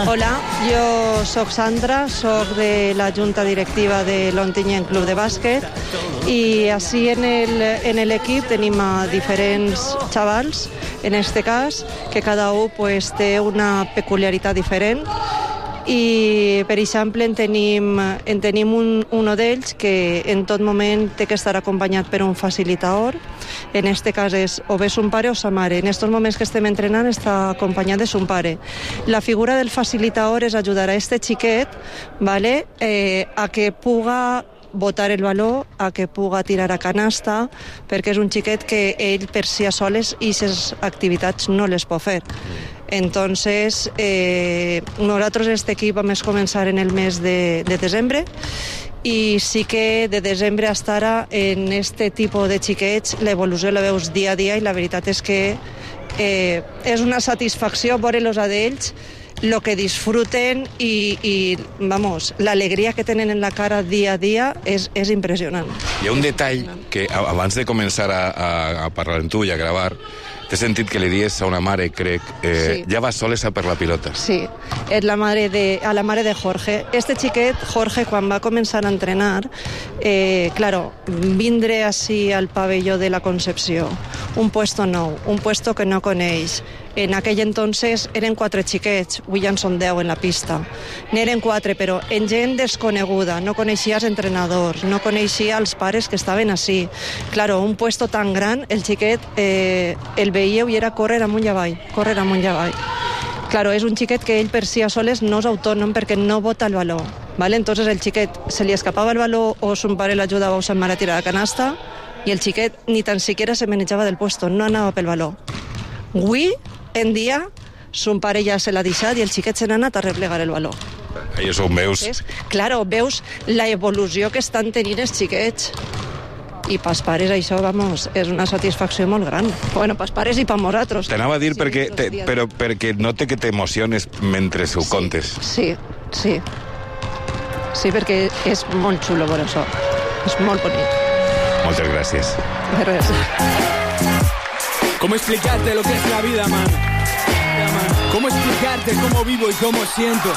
Hola, jo sóc Sandra, sóc de la Junta Directiva de l'Ontinyent Club de Bàsquet i així en l'equip tenim a diferents xavals, en este cas, que cada un pues, té una peculiaritat diferent. I, per exemple, en tenim un d'ells que en tot moment té que estar acompanyat per un facilitador. En este cas és o bé son pare o sa mare. En estos moments que estem entrenant està acompanyat de son pare. La figura del facilitador és ajudar a este xiquet, ¿vale? A que puga botar el baló, a que puga tirar a canasta, perquè és un xiquet que ell per si a soles i ses activitats no les pot fer. Entonces, nosaltres este equip vam començar en el mes de desembre i sí que de desembre fins ara en este tipus de xiquets l'evolució la veus dia a dia i la veritat és que és una satisfacció veure-los a d'ells lo que disfruten i vamos, l'alegria que tenen en la cara dia a dia és impressionant. Hi ha un detall que abans de començar a parlar amb tu i a gravar t'he sentit que li dies a una mare, crec, sí. Ja va soles a per la pilota. Sí, és a la mare de Jorge. Este xiquet, Jorge, quan va començar a entrenar, claro, vindre així al pavelló de la Concepció, un puesto nou, un puesto que no coneix. En aquell entonces eren 4 xiquets, avui ja en són 10 en la pista. N'eren 4, però en gent desconeguda, no coneixia els entrenadors, no coneixia els pares que estaven així. Claro, un puesto tan gran, el xiquet el veieu i era córrer amunt i avall, córrer amunt i avall. Claro, és un xiquet que ell per si a soles no és autònom perquè no bota el baló, ¿vale? Entonces el xiquet se li escapava el baló o son pare l'ajudava o sa mare a tirar la canasta i el xiquet ni tan siquiera se manejava del puesto, no anava pel baló. Avui en dia, son pare ja se l'ha deixat i el xiquet se n'ha anat a replegar el baló. Ahí on veus... Claro, veus la evolució que estan tenint els xiquets. I pels pares això, vamos, és una satisfacció molt gran. Bueno, pels pares i per nosaltres. T'anava a dir però perquè note que t'emociones mentre ho contes. Sí, sí. Sí, perquè és molt xulo veure això. És molt bonic. Moltes gràcies. De res. ¿Cómo explicarte lo que es la vida, man? ¿Cómo explicarte cómo vivo y cómo siento?